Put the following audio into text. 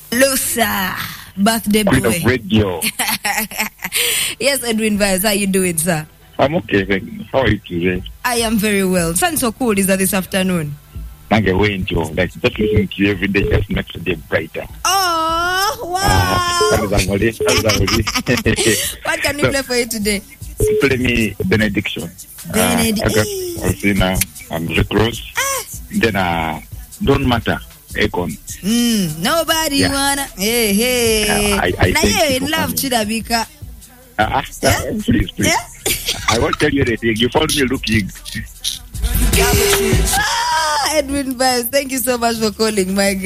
Lusa, birthday Queen boy. of radio. Yes, Edwin Vibes, how you doing, sir? I'm okay, thank you. How are you today? I am very well. Sounds so cool, is that this afternoon? Like a wind, like just listening to you every day just makes the day brighter. Oh, wow. What can we play for you today? Play me Benediction. I'm Rick Ross. Then Don't Matter, Akon. Nobody wanna. Hey. Now you're in love, Chidabika. Please. Yeah? I won't tell you anything. You found me looking. Edwin Vibes, thank you so much for calling, my girl.